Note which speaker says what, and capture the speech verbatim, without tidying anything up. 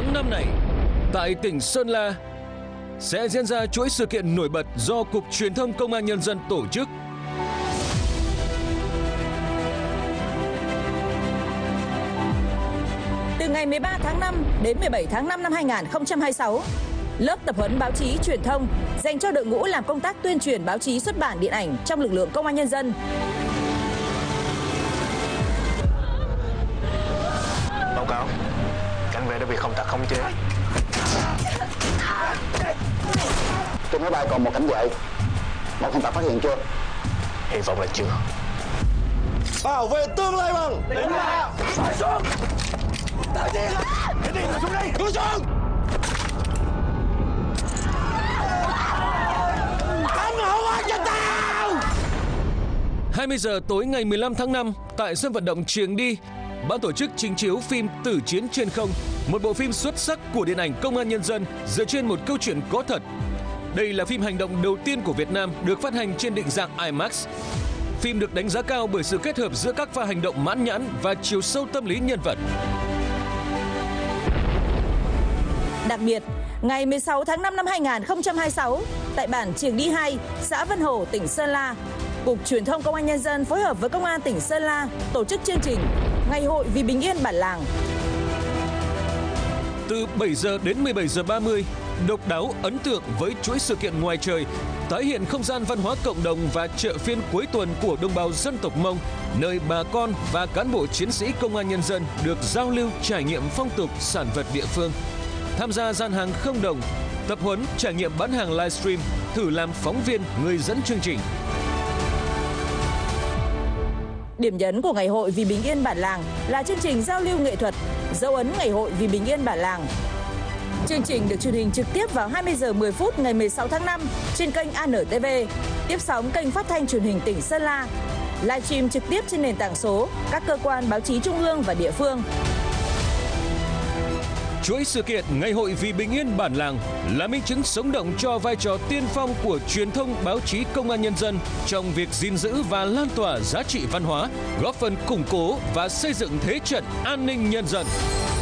Speaker 1: tháng năm này, tại tỉnh Sơn La sẽ diễn ra chuỗi sự kiện nổi bật do Cục Truyền thông Công an Nhân dân tổ chức.
Speaker 2: Từ ngày mười ba tháng năm đến mười bảy tháng năm năm hai nghìn không trăm hai mươi sáu, lớp tập huấn báo chí truyền thông dành cho đội ngũ làm công tác tuyên truyền báo chí xuất bản điện ảnh trong lực lượng Công an Nhân dân.
Speaker 3: Báo cáo, cảnh vệ đã bị không tặc khống chế.
Speaker 4: Trên máy bay còn một cảnh vệ, bọn không tặc phát hiện chưa?
Speaker 3: Hy vọng là chưa.
Speaker 5: Bảo vệ tương lai bằng
Speaker 3: Đến là phải xuống. Tại gì? Cái gì mà xuống đây?
Speaker 5: Cứ xuống. Không hổ ai cho tao.
Speaker 1: hai mươi giờ tối ngày mười lăm tháng năm tại sân vận động Trường Đi, ban tổ chức trình chiếu phim Tử chiến trên không, một bộ phim xuất sắc của điện ảnh Công an Nhân dân dựa trên một câu chuyện có thật. Đây là phim hành động đầu tiên của Việt Nam được phát hành trên định dạng IMAX. Phim được đánh giá cao bởi sự kết hợp giữa các pha hành động mãn nhãn và chiều sâu tâm lý nhân vật.
Speaker 2: Đặc biệt, ngày mười sáu tháng năm năm hai nghìn không trăm hai mươi sáu, tại bản Trường Đi hai, xã Vân Hồ, tỉnh Sơn La, Cục Truyền thông Công an Nhân dân phối hợp với Công an tỉnh Sơn La tổ chức chương trình Ngày hội vì bình yên bản làng.
Speaker 1: Từ bảy giờ đến mười bảy giờ ba mươi, độc đáo ấn tượng với chuỗi sự kiện ngoài trời, tái hiện không gian văn hóa cộng đồng và chợ phiên cuối tuần của đồng bào dân tộc Mông, nơi bà con và cán bộ chiến sĩ Công an Nhân dân được giao lưu trải nghiệm phong tục sản vật địa phương, tham gia gian hàng không đồng, tập huấn trải nghiệm bán hàng livestream, thử làm phóng viên người dẫn chương trình.
Speaker 2: Điểm nhấn của Ngày hội vì bình yên bản làng là chương trình giao lưu nghệ thuật Dấu ấn Ngày hội vì bình yên bản làng. Chương trình được truyền hình trực tiếp vào hai mươi giờ mười phút ngày mười sáu tháng năm trên kênh a en tê vê, tiếp sóng kênh phát thanh truyền hình tỉnh Sơn La, livestream trực tiếp trên nền tảng số các cơ quan báo chí trung ương và địa phương.
Speaker 1: Chuỗi sự kiện Ngày hội vì bình yên bản làng là minh chứng sống động cho vai trò tiên phong của truyền thông báo chí Công an Nhân dân trong việc gìn giữ và lan tỏa giá trị văn hóa, góp phần củng cố và xây dựng thế trận an ninh nhân dân.